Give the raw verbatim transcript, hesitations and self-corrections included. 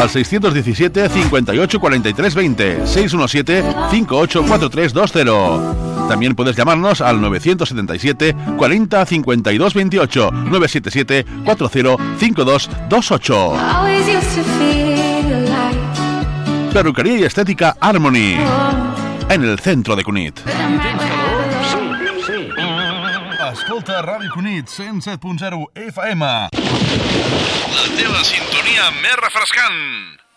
al seiscientos diecisiete cincuenta y ocho cuarenta y tres veinte, seiscientos diecisiete cincuenta y ocho cuarenta y tres veinte. También puedes llamarnos al novecientos setenta y siete cuarenta cincuenta y dos veintiocho, novecientos setenta y siete cuarenta cincuenta y dos veintiocho. Perruquería y estética Harmony, en el centro de Cunit. Escolta Ràdio Cunit, cent set punt zero F M. La teva sintonia més refrescant.